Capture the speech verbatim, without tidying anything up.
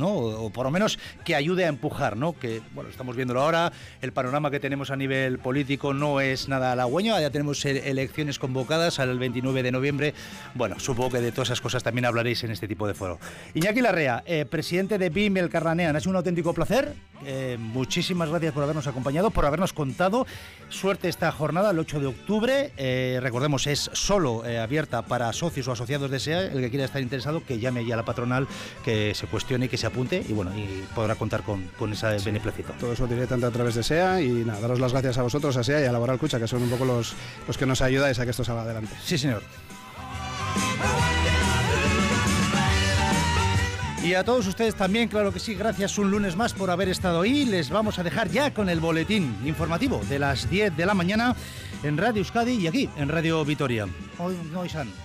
¿no? O, o por lo menos que ayude a empujar, ¿no? Que, bueno, estamos viéndolo ahora, el panorama que tenemos a nivel político no es nada halagüeño, ya tenemos elecciones convocadas al veintinueve de noviembre. Bueno, supongo que de todas esas cosas también hablaréis en este tipo de foro. Iñaki Larrea, eh, presidente de B I M Elkarlanean, ha sido un auténtico placer. Eh, muchísimas gracias por habernos acompañado, por habernos contado. Suerte esta jornada, el ocho de octubre. Eh, recordemos, es solo eh, abierta para socios o asociados de SEA. El que quiera estar interesado, que llame ya a la patronal, que se cuestione y que se apunte. Y bueno, y podrá contar con, con ese sí, beneplácito. Todo eso directamente a través de SEA. Y nada, daros las gracias a vosotros, a SEA y a Laboral Cucha, que son un poco los, los que nos ayudáis a que esto salga adelante. Sí, señor. Y a todos ustedes también, claro que sí, gracias un lunes más por haber estado ahí. Les vamos a dejar ya con el boletín informativo de las diez de la mañana en Radio Euskadi y aquí en Radio Vitoria. Hoy no, Isan.